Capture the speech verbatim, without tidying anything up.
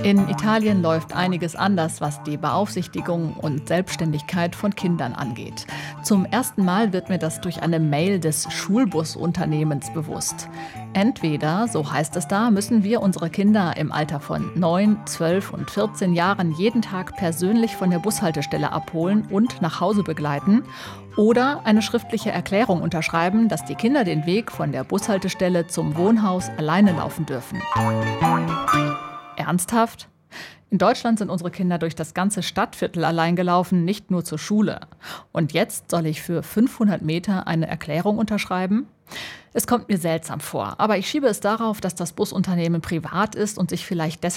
In Italien läuft einiges anders, was die Beaufsichtigung und Selbstständigkeit von Kindern angeht. Zum ersten Mal wird mir das durch eine Mail des Schulbusunternehmens bewusst. Entweder, so heißt es da, müssen wir unsere Kinder im Alter von neun, zwölf und vierzehn Jahren jeden Tag persönlich von der Bushaltestelle abholen und nach Hause begleiten, oder eine schriftliche Erklärung unterschreiben, dass die Kinder den Weg von der Bushaltestelle zum Wohnhaus alleine laufen dürfen. Ernsthaft? In Deutschland sind unsere Kinder durch das ganze Stadtviertel allein gelaufen, nicht nur zur Schule. Und jetzt soll ich für fünfhundert Meter eine Erklärung unterschreiben? Es kommt mir seltsam vor, aber ich schiebe es darauf, dass das Busunternehmen privat ist und sich vielleicht deshalb